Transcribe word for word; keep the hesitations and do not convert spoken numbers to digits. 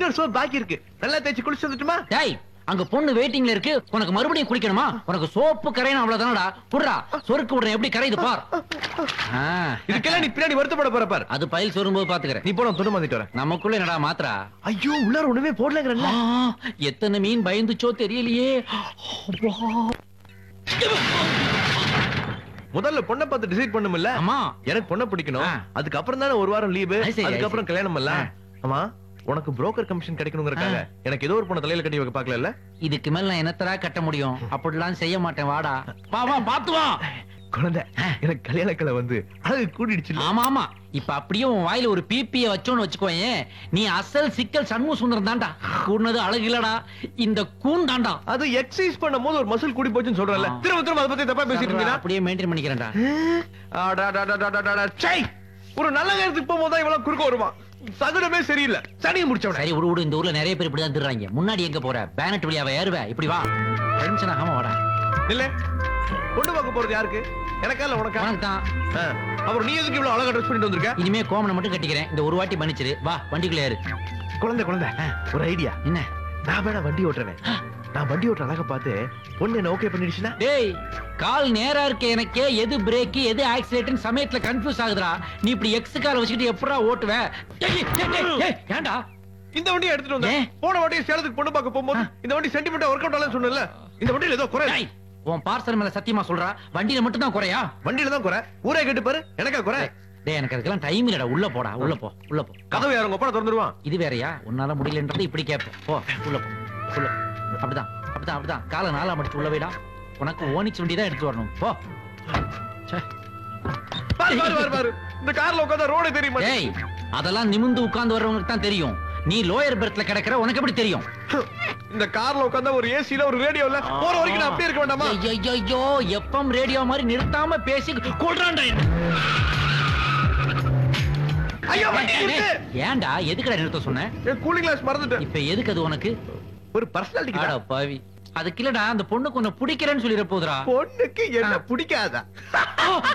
இன்னொரு சோப் பாக்கி இருக்கு. நல்லா தேய்ச்சி குளிச்சு வந்துட்டுமா? டேய், அங்க பொண்ணு வெயிட்டிங்ல இருக்கு. உனக்கு மறுபடியும் குளிக்கணுமா? உனக்கு சோப்பு கரையணும் அவ்வளவுதானடா. புடுறா, சொருக்கு விடுறேன் எப்படி கரையுது பார். இதுக்கெல்லாம் நீ பின்னாடி வருத்தப்பட போற பார். அது பைல் சொரும்போது பாத்துக்கிறேன். நீ போன துணி மாத்திட்டு வர. நமக்குள்ள என்னடா மாத்திரா? ஐயோ, உள்ளார ஒண்ணுமே போடலங்கறல்ல. எத்தனை மீன் பயந்துச்சோ தெரியலையே. முதல்ல பொண்ணை பார்த்து டிசைட் பண்ணுமில்ல? ஆமா. எனக்கு பொண்ணை பிடிக்கணும். அதுக்கு அப்புறம் தானே ஒரு வாரம் லீவு. அதுக்கு அப்புறம் கல்யாணம் இல்ல. ஆமா, உனக்கு புரோக்கர் கமிஷன் கிடைக்கணும்ங்கறக்காக எனக்கு ஏதோ ஒரு பொண்ண தலையில கட்டி வைக்க பார்க்கல. இதுக்கு மேல நான் என்னத்தரா கட்ட முடியும்? அப்படிலாம் செய்ய மாட்டேன். வாடா, வா வா, பாத்து வா. குழந்தை, எனக்கு கல்யாண கலை வந்து அழகு கூடிடுச்சு. ஆமா ஆமா, இப்ப அப்படியே உன் வாயில ஒரு பிபிய வச்சோன்னு வச்சுக்கோயேன், நீ அசல் சிக்கல் சண்முக சுந்தரம் தான்டா. கூடுனது அழகு இல்லடா, இந்த கூன் தான்டா. அது எக்ஸசைஸ் பண்ணும்போது ஒரு மசில் கூடி போச்சுன்னு சொல்றல. திரும்ப திரும்ப அத பத்தி தப்பா பேசிட்டு இருக்கீங்க. அப்படியே மெயின்டைன் பண்ணிக்கிறேன்டா. ஒரு நல்ல நேரத்துக்கு போகும்போது தான் இவ்வளவு குறுக்க வருமா? சகுனமே சரியில்லை. சனியை முடிச்சவன. சரி விடு விடு, இந்த ஊர்ல நிறைய பேர் இப்படிதான் திருறாங்க. முன்னாடி எங்க போற? பேனட் வழியாவ ஏறுவ? இப்படி வா, டென்ஷன் ஆகாம வாடா. இல்ல, கொண்டு பார்க்க போறது யாருக்கு? எனக்கா இல்ல உனக்கா? உனக்கு தான். அப்புறம் நீ எதுக்கு இவ்வளவு அழகா ட்ரெஸ் பண்ணிட்டு வந்திருக்க? இனிமே கோமனை மட்டும் கட்டிக்கிறேன். இந்த ஒரு வாட்டி மன்னிச்சிரு. வா, வண்டிக்குள்ள ஏறு. குழந்தை குழந்தை, ஒரு ஐடியா. என்ன? நான் வேணா வண்டி ஓட்டுறேன். நான் வண்டி ஓட்டுற அழகா பார்த்து பொண்ணு என்ன ஓகே பண்ணிடுச்சுனா? டேய், கால் நேரா இருக்க எனக்கே எது பிரேக் எது ஆக்சிலேட்டர் சமயத்துல கன்ஃபியூஸ் ஆகுதுடா. நீ இப்படி எக்ஸ் கால வச்சுக்கிட்டு எப்படா ஓட்டுவ? ஏன்டா இந்த வண்டியை எடுத்துட்டு வந்தேன். போன வாட்டி சேலத்துக்கு பொண்ணு பார்க்க போகும்போது இந்த வண்டி சென்டிமெண்டா ஒர்க் அவுட் ஆகலன்னு சொன்னேன்ல. இந்த வண்டியில ஏதோ குறை. உன் பார்சல் மேல சத்தியமா சொல்றா, வண்டியில மட்டும் தான் குறையா? வண்டியில தான் குறை. ஊரே கேட்டு பாரு, எனக்கா குறை? டேய், எனக்கு அதுக்கெல்லாம் டைம் இல்லடா. உள்ள போடா, உள்ள போ, உள்ள போ. கதவு யாரும் ஒப்பனை திறந்துருவான். இது வேறயா? உன்னால முடியலன்றது இப்படி கேட்பேன். போ, உள்ள போ, உள்ள. அப்படிதான் அப்படிதான் அப்படிதான். காலை நாளா மடிச்சு உள்ள வைடா. உனக்கு ஓனிச்சு வண்டி தான் எடுத்து வரணும். போ. பாரு பாரு பாரு பாரு, இந்த கார்ல உட்கார்ந்தா ரோடே தெரிய மாட்டேங்குது. டேய், அதெல்லாம் நிமிந்து உட்கார்ந்து வர்றவங்களுக்கு தான் தெரியும். நீ லோயர் பெர்த்ல கிடக்குற, உனக்கு எப்படி தெரியும்? இந்த கார்ல உட்கார்ந்தா ஒரு ஏசில ஒரு ரேடியோல போற வரைக்கும் நான் அப்படியே இருக்க வேண்டாமா? ஐயோ, எஃப்எம் ரேடியோ மாதிரி நிறுத்தாம பேசி கொல்றான்டா என்ன. ஐயோ, ஏன்டா எதுக்குடா நிறுத்த சொன்ன? கூலிங் கிளாஸ் மறந்துட்டேன். இப்ப எதுக்கு அது உனக்கு? ஒரு பர்சனாலிட்டி. அட பாவி, அதுக்கு இல்லடா, அந்த பொண்ணுக்கு உன்னை பிடிக்கிறேன்னு சொல்லிட போதுடா. பொண்ணுக்கு என்ன பிடிக்காதா?